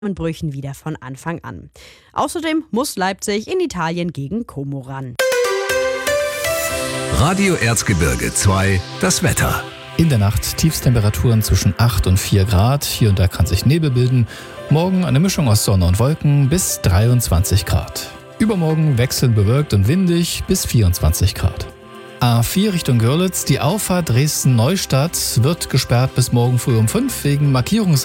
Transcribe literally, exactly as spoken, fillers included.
Brüchen wieder von Anfang an. Außerdem muss Leipzig in Italien gegen Como ran. Radio Erzgebirge zwei, das Wetter. In der Nacht Tiefstemperaturen zwischen acht und vier Grad. Hier und da kann sich Nebel bilden. Morgen eine Mischung aus Sonne und Wolken bis dreiundzwanzig Grad. Übermorgen wechselnd bewölkt und windig bis vierundzwanzig Grad. A vier Richtung Görlitz, die Auffahrt Dresden-Neustadt wird gesperrt bis morgen früh um fünf wegen Markierungs